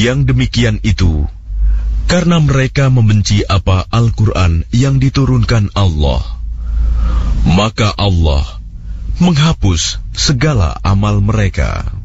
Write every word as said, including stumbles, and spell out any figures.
Yang demikian itu karena mereka membenci apa Al-Quran yang diturunkan Allah. Maka Allah menghapus segala amal mereka.